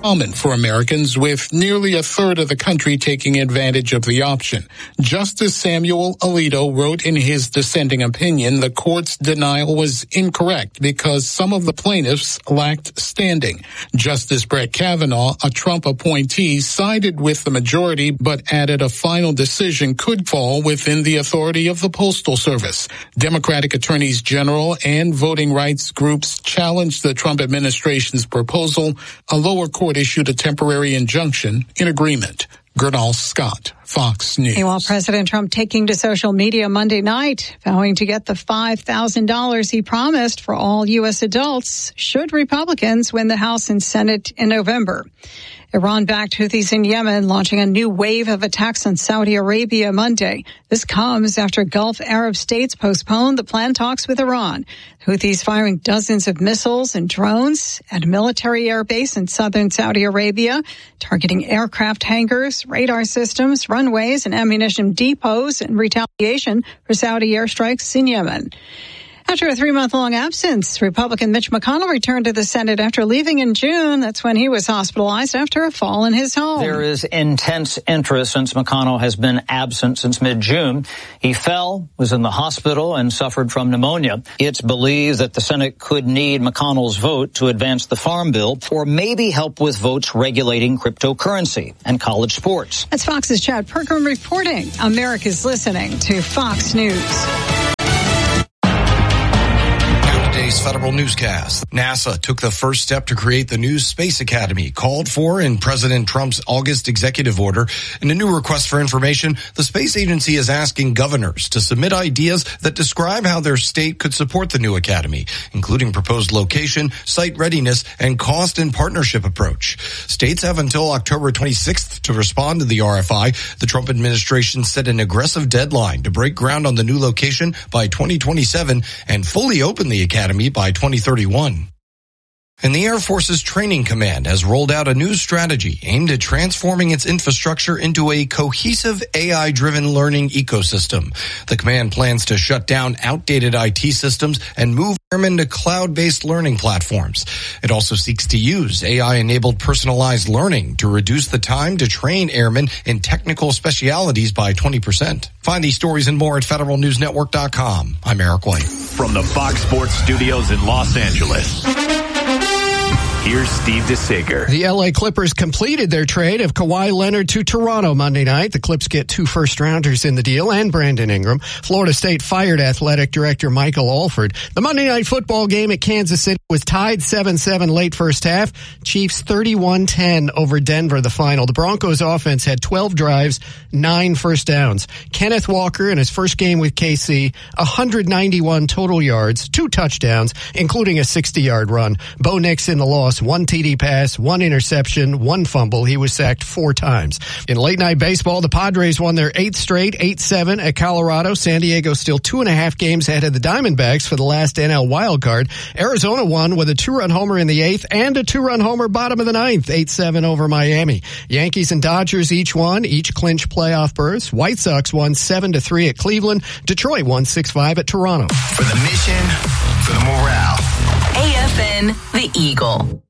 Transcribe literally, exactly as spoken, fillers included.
common for Americans, with nearly a third of the country taking advantage of the option. Justice Samuel Alito wrote in his dissenting opinion the court's denial was incorrect because some of the plaintiffs lacked standing. Justice Brett Kavanaugh, a Trump appointee, sided with the majority but added a final decision could fall within the authority of the Postal Service. Democratic attorneys general and voting rights groups challenged the Trump administration's proposal. A lower court issued a temporary injunction in agreement. Gernal Scott, Fox News. Meanwhile, President Trump taking to social media Monday night, vowing to get the five thousand dollars he promised for all U S adults should Republicans win the House and Senate in November. Iran-backed Houthis in Yemen launching a new wave of attacks on Saudi Arabia Monday. This comes after Gulf Arab states postponed the planned talks with Iran. Houthis firing dozens of missiles and drones at a military airbase in southern Saudi Arabia, targeting aircraft hangars, radar systems, runways, and ammunition depots in retaliation for Saudi airstrikes in Yemen. After a three-month-long absence, Republican Mitch McConnell returned to the Senate after leaving in June. That's when he was hospitalized after a fall in his home. There is intense interest since McConnell has been absent since mid-June. He fell, was in the hospital, and suffered from pneumonia. It's believed that the Senate could need McConnell's vote to advance the Farm Bill or maybe help with votes regulating cryptocurrency and college sports. That's Fox's Chad Pergram reporting. America's listening to Fox News. Federal newscast. NASA took the first step to create the new Space Academy called for in President Trump's August executive order. In a new request for information, the space agency is asking governors to submit ideas that describe how their state could support the new academy, including proposed location, site readiness, and cost and partnership approach. States have until October twenty-sixth to respond to the R F I. The Trump administration set an aggressive deadline to break ground on the new location by twenty twenty-seven and fully open the academy by twenty thirty-one. And the Air Force's Training Command has rolled out a new strategy aimed at transforming its infrastructure into a cohesive A I-driven learning ecosystem. The command plans to shut down outdated I T systems and move airmen to cloud-based learning platforms. It also seeks to use A I-enabled personalized learning to reduce the time to train airmen in technical specialities by twenty percent. Find these stories and more at federal news network dot com. I'm Eric White. From the Fox Sports Studios in Los Angeles, here's Steve DeSager. The L A Clippers completed their trade of Kawhi Leonard to Toronto Monday night. The Clips get two first-rounders in the deal and Brandon Ingram. Florida State fired athletic director Michael Alford. The Monday night football game at Kansas City was tied seven seven late first half. Chiefs thirty-one ten over Denver the final. The Broncos offense had twelve drives, nine first downs. Kenneth Walker in his first game with K C, one hundred ninety-one total yards, two touchdowns, including a sixty-yard run. Bo Nix in the loss, one T D pass, one interception, one fumble. He was sacked four times. In late-night baseball, the Padres won their eighth straight, eight seven at Colorado. San Diego still two and a half games ahead of the Diamondbacks for the last N L wildcard. Arizona won with a two-run homer in the eighth and a two-run homer bottom of the ninth, eight seven over Miami. Yankees and Dodgers each won, each clinched playoff berths. White Sox won seven to three at Cleveland. Detroit won six five at Toronto. For the mission, for the morale. A F N, The Eagle.